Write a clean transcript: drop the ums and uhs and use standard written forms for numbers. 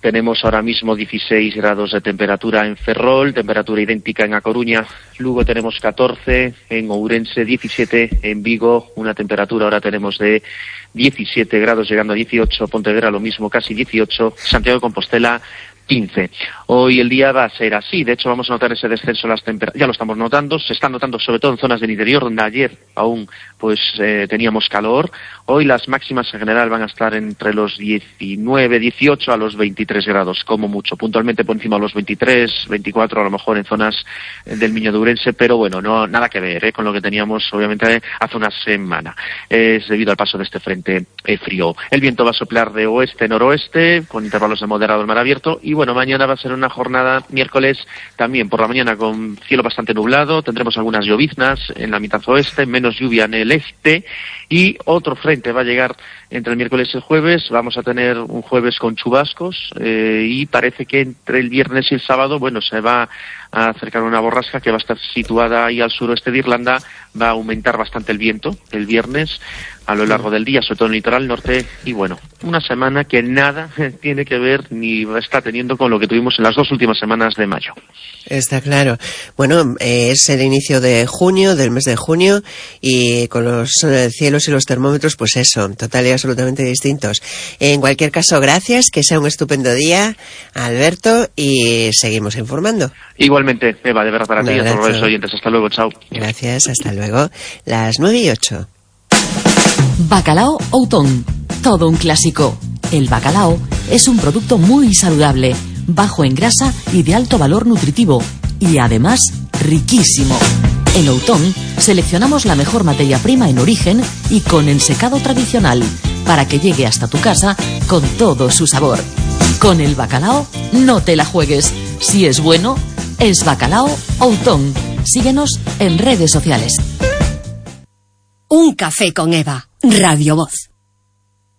Tenemos ahora mismo 16 grados de temperatura en Ferrol, temperatura idéntica en A Coruña. Luego tenemos 14, en Ourense 17, en Vigo una temperatura ahora tenemos de 17 grados llegando a 18, Pontevedra lo mismo, casi 18, Santiago de Compostela 15. Hoy el día va a ser así, de hecho vamos a notar ese descenso en las temperaturas, ya lo estamos notando, se está notando sobre todo en zonas del interior, donde ayer aún teníamos calor. Hoy las máximas en general van a estar entre los 19, 18 a los 23 grados, como mucho, puntualmente por encima de los 23, 24 a lo mejor en zonas del Miño de Ourense, pero bueno, no nada que ver con lo que teníamos obviamente hace una semana. Es debido al paso de este frente frío. El viento va a soplar de oeste-noroeste, con intervalos de moderado al mar abierto, y bueno, mañana va a ser una jornada, miércoles, también por la mañana con cielo bastante nublado, tendremos algunas lloviznas en la mitad oeste, menos lluvia en el este, y otro frente va a llegar entre el miércoles y el jueves. Vamos a tener un jueves con chubascos, y parece que entre el viernes y el sábado, bueno, se va a acercar una borrasca que va a estar situada ahí al suroeste de Irlanda. Va a aumentar bastante el viento el viernes a lo largo del día, sobre todo en el litoral norte, y bueno, una semana que nada tiene que ver ni está teniendo con lo que tuvimos en las 2 últimas semanas de mayo. Está claro. Bueno, es el inicio de junio, del mes de junio, y con los cielos y los termómetros, pues eso, total y absolutamente distintos. En cualquier caso, gracias, que sea un estupendo día, Alberto, y seguimos informando. Igualmente, Eva, de verdad para ti y a todos los oyentes. Hasta luego, chao. Gracias, hasta luego. Las 9:08. Bacalao Outón, todo un clásico. El bacalao es un producto muy saludable, bajo en grasa y de alto valor nutritivo, y además riquísimo. En Outón seleccionamos la mejor materia prima en origen y con ensecado tradicional, para que llegue hasta tu casa con todo su sabor. Con el bacalao no te la juegues. Si es bueno, es Bacalao Outón. Síguenos en redes sociales. Un café con Eva, Radio Voz.